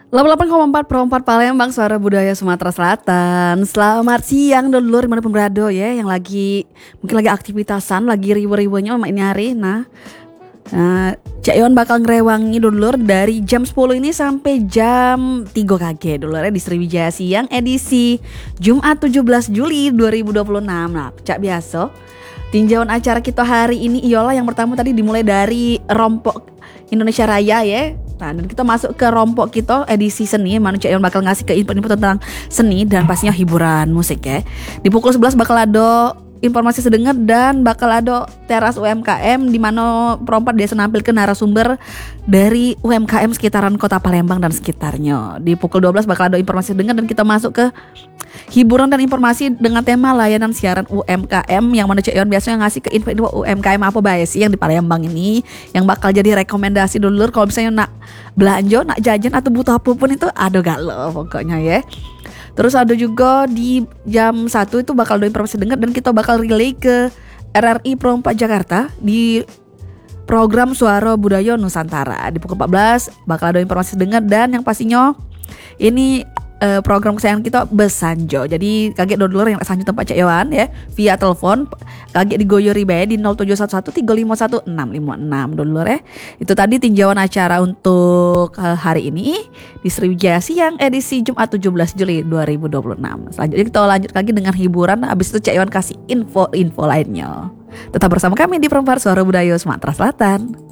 88,4 Pro 4 Palembang, suara budaya Sumatera Selatan. Selamat siang dulur dimanapun berada ya, yang mungkin lagi aktivitasan, lagi riwe-riwenya ini hari. Nah, Cak Iwan bakal ngerewangi dulur dari jam 10 ini sampai jam 3 KG dulur ya, di Sriwijaya Siang edisi Jumat 17 Juli 2026. Nah, Cak biasa tinjauan acara kita hari ini ialah yang pertama tadi dimulai dari Rompok Indonesia Raya ya. Nah, dan kita masuk ke rompok kita edisi seni, mana Cak Iwan bakal ngasih ke info-info tentang seni dan pastinya hiburan musik ya. Di pukul 11 bakal ada informasi sedengar dan bakal ada teras UMKM di mana perompat dia menampilkan narasumber dari UMKM sekitaran Kota Palembang dan sekitarnya. Di pukul 12 bakal ada informasi sedengar dan kita masuk ke hiburan dan informasi dengan tema layanan siaran UMKM, yang mana Cak Iwan biasanya ngasih ke info UMKM apa bae sih yang di Palembang ini yang bakal jadi rekomendasi dulur kalau misalnya nak belanja, nak jajan atau butuh apapun itu ada galau pokoknya ya. Terus ada juga di jam 1 itu bakal ada informasi dengar dan kita bakal relay ke RRI Pro 4 Jakarta di program Suara Budaya Nusantara. Di pukul 14 bakal ada informasi dengar dan yang pastinya ini program kesayangan kita Besanjo. Jadi kaget dulur yang sanjo tempat Cak Iwan ya via telepon, kaget digoyori bae di 0711 351 656 dulur ya. Itu tadi tinjauan acara untuk hari ini di Sriwijaya Siang edisi Jumat 17 Juli 2026. Selanjutnya kita lanjut lagi dengan hiburan, habis itu Cak Iwan kasih info-info lainnya. Tetap bersama kami di Perempat Suara Budaya Sumatera Selatan.